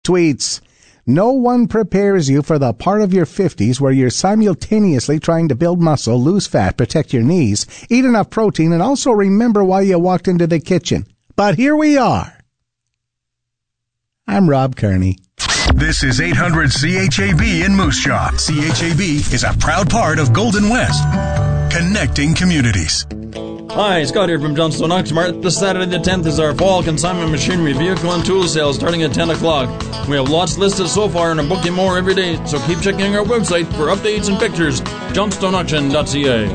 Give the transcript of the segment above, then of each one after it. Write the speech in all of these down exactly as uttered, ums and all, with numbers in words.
tweets. No one prepares you for the part of your fifties where you're simultaneously trying to build muscle, lose fat, protect your knees, eat enough protein, and also remember why you walked into the kitchen. But here we are. I'm Rob Kearney. This is eight hundred C H A B in Moose Jaw. C H A B is a proud part of Golden West, connecting communities. Hi, Scott here from Johnstone Oxmart. This Saturday the tenth is our fall consignment machinery, vehicle and tool sale starting at ten o'clock. We have lots listed so far and are booking more every day, so keep checking our website for updates and pictures. johnstone auction dot c a.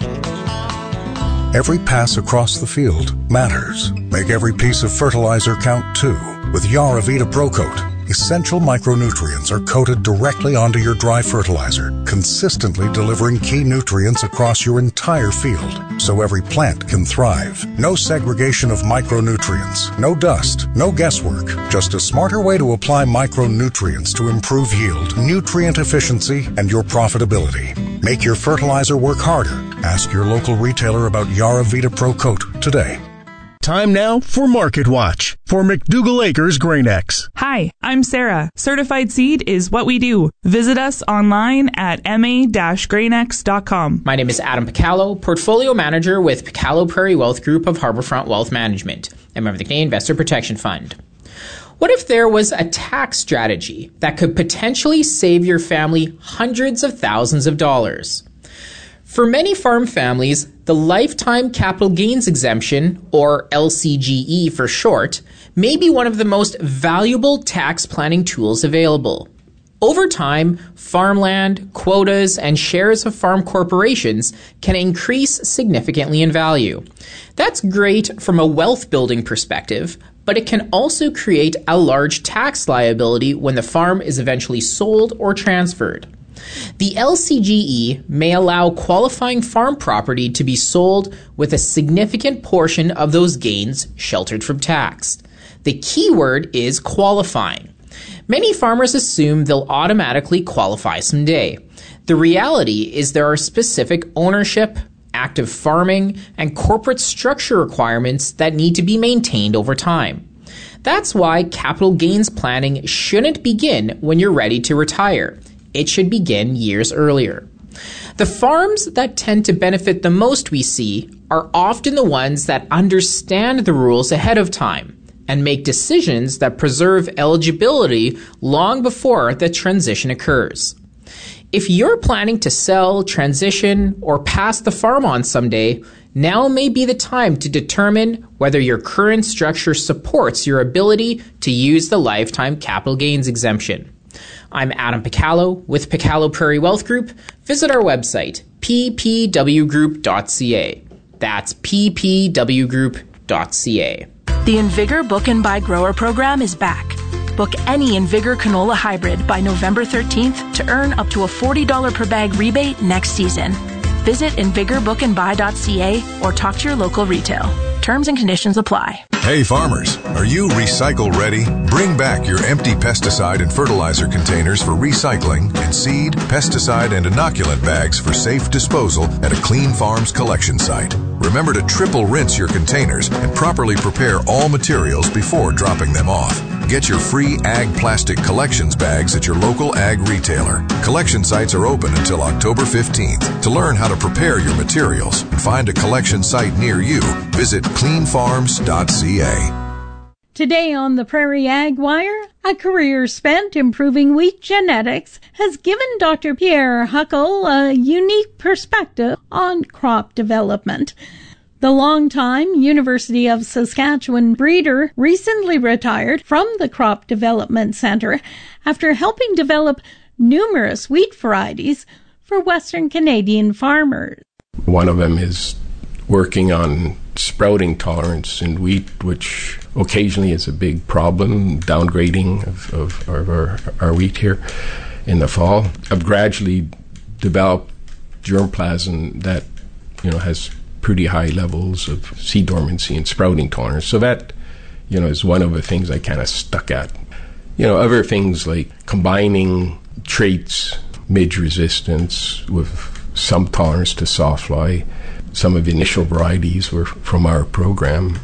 Every pass across the field matters. Make every piece of fertilizer count too. With Yaravita Pro Coat, essential micronutrients are coated directly onto your dry fertilizer, consistently delivering key nutrients across your entire field, so every plant can thrive. No segregation of micronutrients, no dust, no guesswork, just a smarter way to apply micronutrients to improve yield, nutrient efficiency, and your profitability. Make your fertilizer work harder. Ask your local retailer about Yaravita Pro Coat today. Time now for Market Watch for McDougall Acres Grain X. Hi, I'm Sarah. Certified Seed is what we do. Visit us online at m a dash grain x dot com. My name is Adam Picallo, Portfolio Manager with Picallo Prairie Wealth Group of Harbourfront Wealth Management, a member of the Canadian Investor Protection Fund. What if there was a tax strategy that could potentially save your family hundreds of thousands of dollars? For many farm families, the Lifetime Capital Gains Exemption, or L C G E for short, may be one of the most valuable tax planning tools available. Over time, farmland, quotas, and shares of farm corporations can increase significantly in value. That's great from a wealth building perspective, but it can also create a large tax liability when the farm is eventually sold or transferred. The L C G E may allow qualifying farm property to be sold with a significant portion of those gains sheltered from tax. The key word is qualifying. Many farmers assume they'll automatically qualify someday. The reality is there are specific ownership, active farming, and corporate structure requirements that need to be maintained over time. That's why capital gains planning shouldn't begin when you're ready to retire. It should begin years earlier. The farms that tend to benefit the most, we see, are often the ones that understand the rules ahead of time and make decisions that preserve eligibility long before the transition occurs. If you're planning to sell, transition, or pass the farm on someday, now may be the time to determine whether your current structure supports your ability to use the Lifetime Capital Gains Exemption. I'm Adam Picallo with Picallo Prairie Wealth Group. Visit our website, p p w group dot c a. That's p p w group dot c a. The Invigor Book and Buy Grower program is back. Book any Invigor canola hybrid by November thirteenth to earn up to a forty dollars per bag rebate next season. Visit invigor book and buy dot c a or talk to your local retail. Terms and conditions apply. Hey farmers, are you recycle ready? Bring back your empty pesticide and fertilizer containers for recycling and seed, pesticide, and inoculant bags for safe disposal at a Clean Farms collection site. Remember to triple rinse your containers and properly prepare all materials before dropping them off. Get your free Ag Plastic Collections bags at your local ag retailer. Collection sites are open until October fifteenth. To learn how to prepare your materials and find a collection site near you, visit clean farms dot c a. Today on the Prairie Ag Wire, a career spent improving wheat genetics has given Doctor Pierre Huckel a unique perspective on crop development. The longtime University of Saskatchewan breeder recently retired from the Crop Development Centre after helping develop numerous wheat varieties for Western Canadian farmers. One of them is working on sprouting tolerance in wheat, which occasionally is a big problem, downgrading of, of, of our, our wheat here in the fall. I've gradually developed germplasm that, you know, has pretty high levels of seed dormancy and sprouting tolerance. So that, you know, is one of the things I kind of stuck at. You know, other things like combining traits, midge resistance with some tolerance to sawfly. Some of the initial varieties were from our program.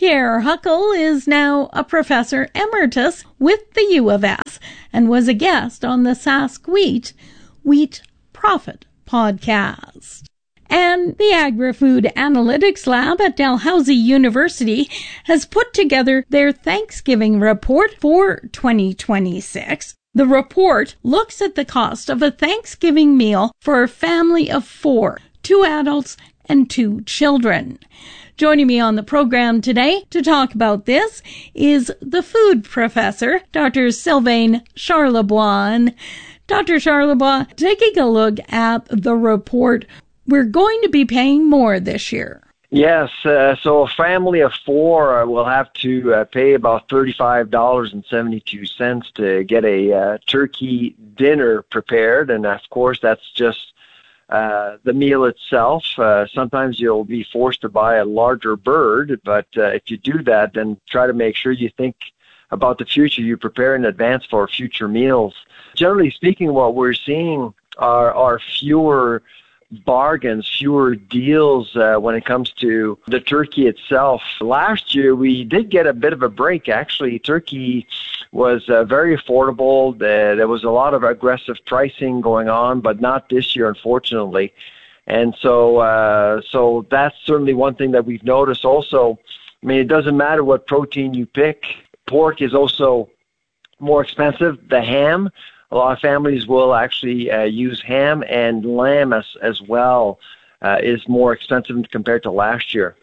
Pierre Huckle is now a professor emeritus with the U of S and was a guest on the Sask Wheat, Wheat Profit podcast. And the Agri-Food Analytics Lab at Dalhousie University has put together their Thanksgiving report for twenty twenty-six. The report looks at the cost of a Thanksgiving meal for a family of four, two adults and two children. Joining me on the program today to talk about this is the food professor, Doctor Sylvain Charlebois. And Doctor Charlebois, taking a look at the report, we're going to be paying more this year. Yes, uh, so a family of four uh, will have to uh, pay about thirty-five dollars and seventy-two cents to get a uh, turkey dinner prepared, and of course that's just Uh, the meal itself. Uh, sometimes you'll be forced to buy a larger bird, but uh, if you do that, then try to make sure you think about the future. You prepare in advance for future meals. Generally speaking, what we're seeing are, are fewer bargains, fewer deals uh, when it comes to the turkey itself. Last year, we did get a bit of a break. Actually, turkey was uh, very affordable. Uh, there was a lot of aggressive pricing going on, but not this year, unfortunately. And so, uh, so that's certainly one thing that we've noticed. Also, I mean, it doesn't matter what protein you pick. Pork is also more expensive. The ham, a lot of families will actually uh, use ham, and lamb as, as well uh, is more expensive compared to last year.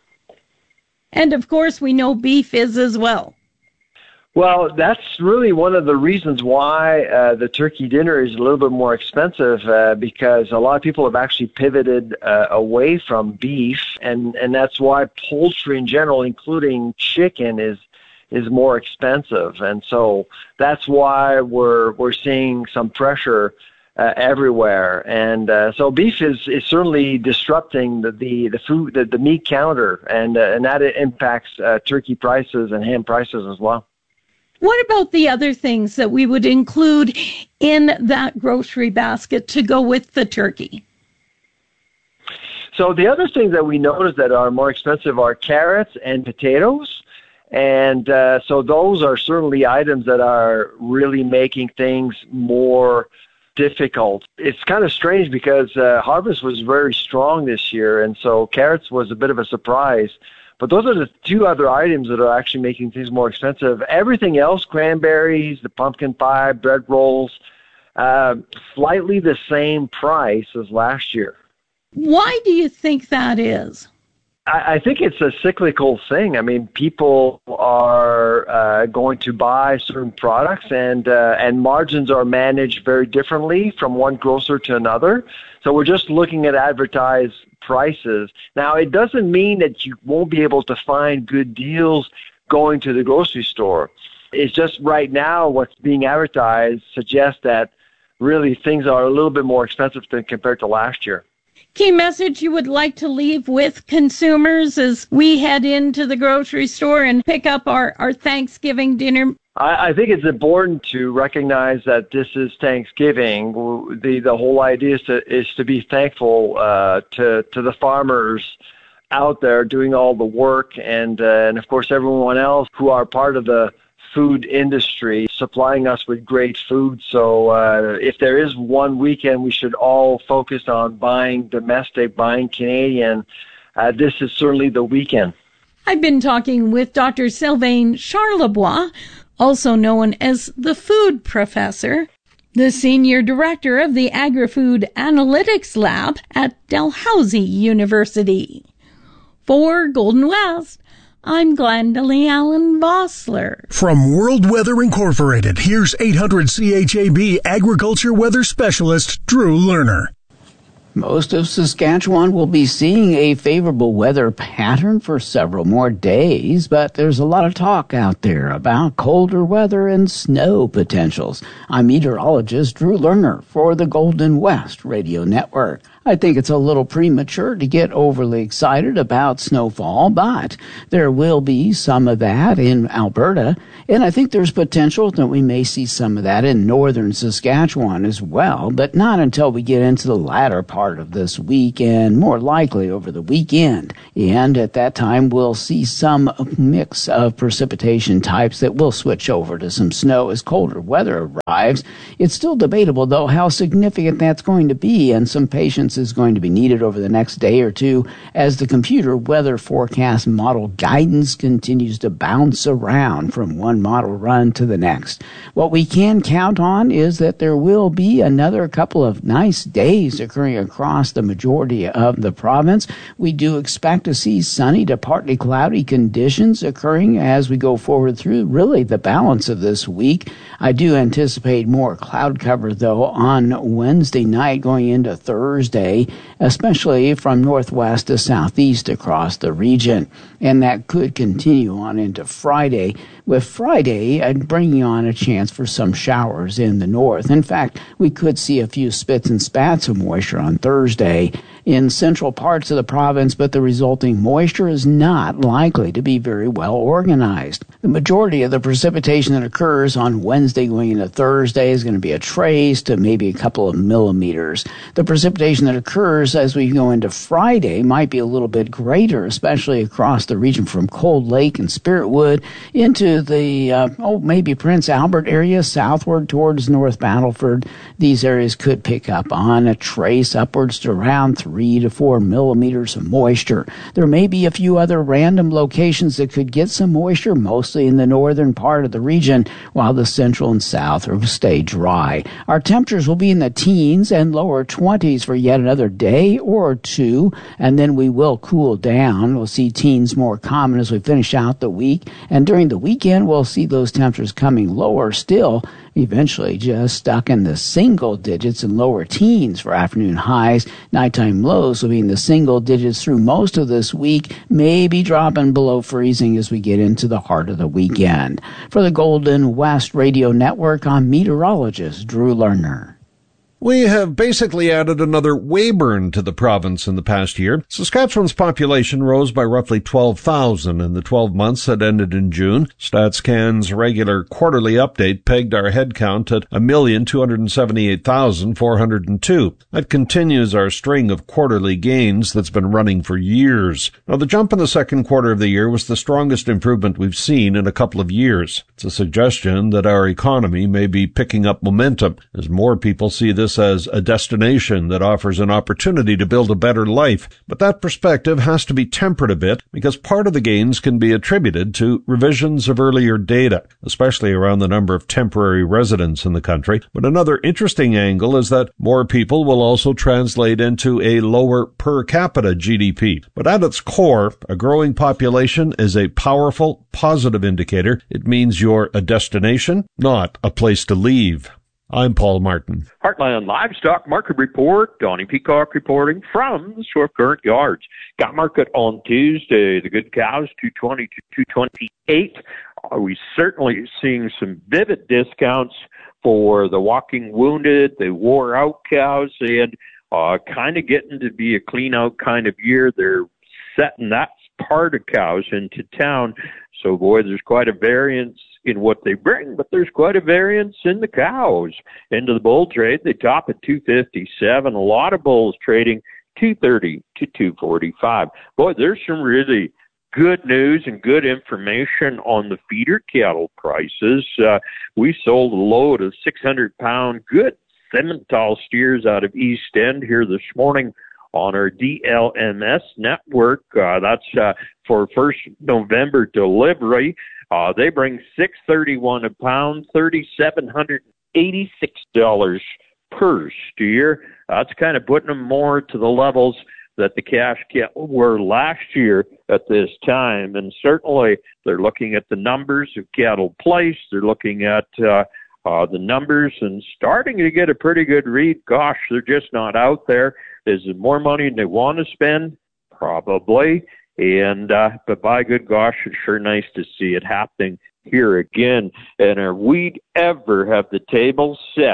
And of course, we know beef is as well. Well, that's really one of the reasons why uh, the turkey dinner is a little bit more expensive, uh, because a lot of people have actually pivoted uh, away from beef, and, and that's why poultry in general, including chicken, is is more expensive. And so that's why we're we're seeing some pressure uh, everywhere. And uh, so beef is, is certainly disrupting the, the, the food, the, the meat counter, and uh, and that impacts uh, turkey prices and ham prices as well. What about the other things that we would include in that grocery basket to go with the turkey? So the other things that we notice that are more expensive are carrots and potatoes. And uh, so those are certainly items that are really making things more difficult. It's kind of strange because uh, harvest was very strong this year, and so carrots was a bit of a surprise. But those are the two other items that are actually making things more expensive. Everything else, cranberries, the pumpkin pie, bread rolls, uh, slightly the same price as last year. Why do you think that is? I think it's a cyclical thing. I mean, people are uh, going to buy certain products, and uh, and margins are managed very differently from one grocer to another. So we're just looking at advertised prices. Now, it doesn't mean that you won't be able to find good deals going to the grocery store. It's just right now what's being advertised suggests that really things are a little bit more expensive than compared to last year. Key message you would like to leave with consumers as we head into the grocery store and pick up our, our Thanksgiving dinner? I, I think it's important to recognize that this is Thanksgiving. The the whole idea is to is to be thankful uh, to to the farmers out there doing all the work, and uh, and of course everyone else who are part of the food industry supplying us with great food. So uh, if there is one weekend we should all focus on buying domestic, buying Canadian, uh, this is certainly the weekend. I've been talking with Doctor Sylvain Charlebois, also known as the food professor, the senior director of the Agri-Food Analytics Lab at Dalhousie University. For Golden West, I'm Glendalee Allen Vossler. From World Weather Incorporated, here's eight hundred C H A B Agriculture Weather Specialist Drew Lerner. Most of Saskatchewan will be seeing a favorable weather pattern for several more days, but there's a lot of talk out there about colder weather and snow potentials. I'm meteorologist Drew Lerner for the Golden West Radio Network. I think it's a little premature to get overly excited about snowfall, but there will be some of that in Alberta, and I think there's potential that we may see some of that in northern Saskatchewan as well, but not until we get into the latter part of this week and more likely over the weekend. And at that time, we'll see some mix of precipitation types that will switch over to some snow as colder weather arrives. It's still debatable, though, how significant that's going to be, and some patience is going to be needed over the next day or two as the computer weather forecast model guidance continues to bounce around from one model run to the next. What we can count on is that there will be another couple of nice days occurring across the majority of the province. We do expect to see sunny to partly cloudy conditions occurring as we go forward through really the balance of this week. I do anticipate more cloud cover, though, on Wednesday night going into Thursday, especially from northwest to southeast across the region. And that could continue on into Friday, with Friday uh, bringing on a chance for some showers in the north. In fact, we could see a few spits and spats of moisture on Thursday in central parts of the province, but the resulting moisture is not likely to be very well organized. The majority of the precipitation that occurs on Wednesday going into Thursday is going to be a trace to maybe a couple of millimeters. The precipitation that occurs as we go into Friday might be a little bit greater, especially across the region from Cold Lake and Spiritwood into the, uh, oh, maybe Prince Albert area, southward towards North Battleford. These areas could pick up on a trace upwards to around three to four millimeters of moisture. There may be a few other random locations that could get some moisture, mostly in the northern part of the region, while the central and south will stay dry. Our temperatures will be in the teens and lower twenties for yet another day or two, and then we will cool down. We'll see teens more common as we finish out the week, and during the weekend we'll see those temperatures coming lower still, eventually just stuck in the single digits and lower teens for afternoon highs. Nighttime lows will be in the single digits through most of this week, maybe dropping below freezing as we get into the heart of the weekend. For the Golden West Radio Network, I'm meteorologist Drew Lerner. We have basically added another Weyburn to the province in the past year. Saskatchewan's population rose by roughly twelve thousand in the twelve months that ended in June. StatsCan's regular quarterly update pegged our head count at one million two hundred seventy-eight thousand four hundred two. That continues our string of quarterly gains that's been running for years. Now, the jump in the second quarter of the year was the strongest improvement we've seen in a couple of years. It's a suggestion that our economy may be picking up momentum as more people see this as a destination that offers an opportunity to build a better life. But that perspective has to be tempered a bit because part of the gains can be attributed to revisions of earlier data, especially around the number of temporary residents in the country. But another interesting angle is that more people will also translate into a lower per capita G D P. But at its core, a growing population is a powerful, positive indicator. It means you're a destination, not a place to leave. I'm Paul Martin. Heartland Livestock Market Report. Donnie Peacock reporting from the Swift Current Yards. Got market on Tuesday. The good cows, two twenty to two twenty-eight. Are we certainly seeing some vivid discounts for the walking wounded, the wore out cows, and uh, kind of getting to be a clean out kind of year. They're setting that part of cows into town. So, boy, there's quite a variance in what they bring, but there's quite a variance in the cows. Into the bull trade, they top at two fifty-seven. A lot of bulls trading two thirty to two forty-five. Boy, there's some really good news and good information on the feeder cattle prices. Uh, we sold a load of six hundred pound good Simmental steers out of East End here this morning on our D L M S network. Uh, that's uh, for first November delivery. Uh, they bring six thirty-one a pound, three thousand seven hundred eighty-six dollars per steer. That's kind of putting them more to the levels that the cash cattle were last year at this time. And certainly they're looking at the numbers of cattle placed. They're looking at uh, uh, the numbers and starting to get a pretty good read. Gosh, they're just not out there. Is there more money than they want to spend? Probably. And, uh, but by good gosh, it's sure nice to see it happening here again. And are we ever have the table set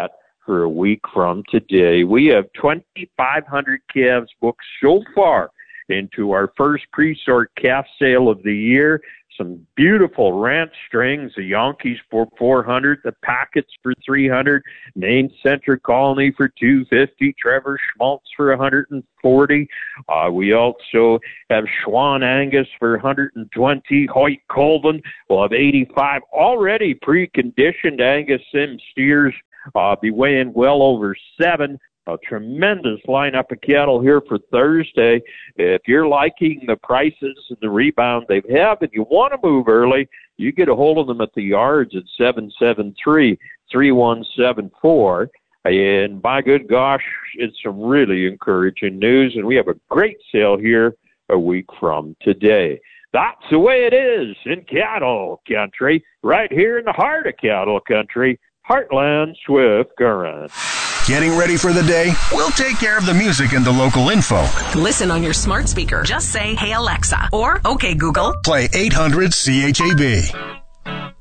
for a week from today. We have twenty-five hundred calves booked so far into our first pre-sort calf sale of the year. Some beautiful ranch strings, the Yankees for four hundred, the Packets for three hundred, Maine Central Colony for two hundred fifty, Trevor Schmaltz for one hundred forty. Uh, we also have Schwan Angus for one hundred twenty, Hoyt Colvin will have eighty-five. Already pre-conditioned Angus Sim steers uh, be weighing well over seven. A tremendous lineup of cattle here for Thursday. If you're liking the prices and the rebound they have and you want to move early, you get a hold of them at the yards at seven seven three, three one seven four. And by good gosh, it's some really encouraging news, and we have a great sale here a week from today. That's the way it is in cattle country, right here in the heart of cattle country, Heartland Swift Current. Getting ready for the day? We'll take care of the music and the local info. Listen on your smart speaker. Just say, "Hey Alexa," or "Okay Google." Play eight hundred C H A B.